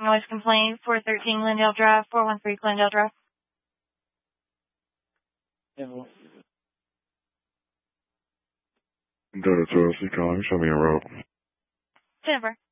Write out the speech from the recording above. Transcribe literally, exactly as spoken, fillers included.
Noise complaint, four thirteen Glendale Drive, four one three Glendale Drive. Delta two oh six calling, show me a route. Jennifer.